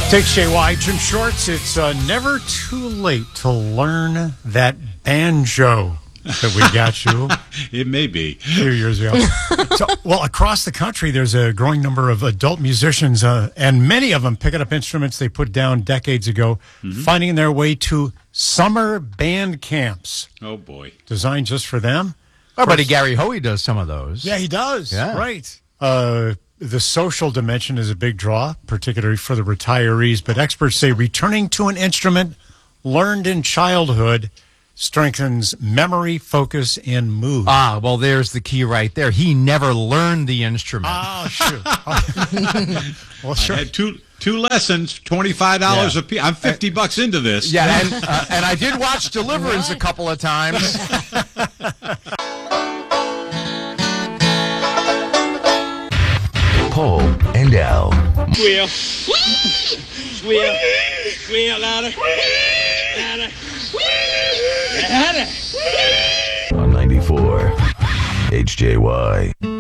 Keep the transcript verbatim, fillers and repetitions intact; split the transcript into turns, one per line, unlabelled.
Takes J Y, Jim Shorts. It's uh, never too late to learn that banjo that we got you.
It may be.
A few years ago. So, well, across the country, there's a growing number of adult musicians, uh, and many of them picking up instruments they put down decades ago, mm-hmm. finding their way to summer band camps.
Oh, boy.
Designed just for them.
Our buddy Gary Hoey does some of those.
Yeah, he does.
Yeah.
Right. Uh, the social dimension is a big draw, particularly for the retirees, but experts say returning to an instrument learned in childhood strengthens memory, focus, and mood.
Ah, well, there's the key right there. He never learned the instrument.
Oh, shoot. Well, sure.
I had two two lessons, twenty-five dollars
Yeah.
a piece. I'm fifty bucks into this.
Yeah, and, uh, and I did watch Deliverance a couple of times.
Paul and Al.
Squeal. Squeal. Squeal louder. Louder. Louder.
On ninety-four H J Y.